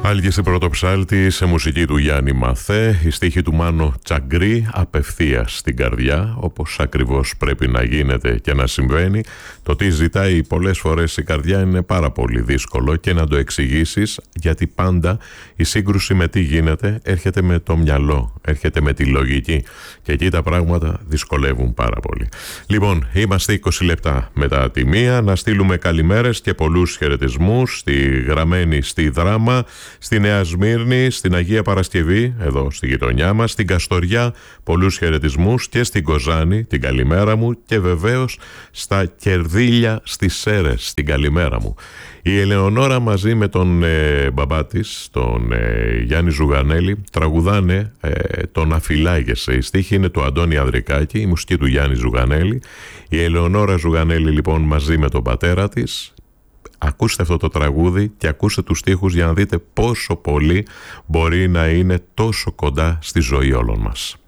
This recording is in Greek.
Άλγησε πρωτοψάλτη σε μουσική του Γιάννη Μαθέ, η στίχη του Μάνο Τσαγκρί, απευθείας στην καρδιά, όπως ακριβώς πρέπει να γίνεται και να συμβαίνει. Το τι ζητάει πολλές φορές η καρδιά είναι πάρα πολύ δύσκολο και να το εξηγήσεις, γιατί πάντα η σύγκρουση με τι γίνεται έρχεται με το μυαλό, έρχεται με τη λογική και εκεί τα πράγματα δυσκολεύουν πάρα πολύ. Λοιπόν, είμαστε 20 λεπτά μετά τη μία, να στείλουμε καλημέρες και πολλούς χαιρετισμούς στη Γραμμένη, στη Δράμα, στη Νέα Σμύρνη, στην Αγία Παρασκευή, εδώ στη γειτονιά μας, στην Καστοριά, πολλούς χαιρετισμούς και στην Κοζάνη, την καλημέρα μου, και βεβαίως στα Κερδίλια στις Σέρρες, την καλημέρα μου. Η Ελεονόρα μαζί με τον μπαμπά της, τον Γιάννη Ζουγανέλη, τραγουδάνε το «Να φυλάγεσαι». Η στίχη είναι του Αντώνη Ανδρικάκη, η μουσική του Γιάννη Ζουγανέλη. Η Ελεονόρα Ζουγανέλη λοιπόν μαζί με τον πατέρα της. Ακούστε αυτό το τραγούδι και ακούστε τους στίχους για να δείτε πόσο πολύ μπορεί να είναι τόσο κοντά στη ζωή όλων μας.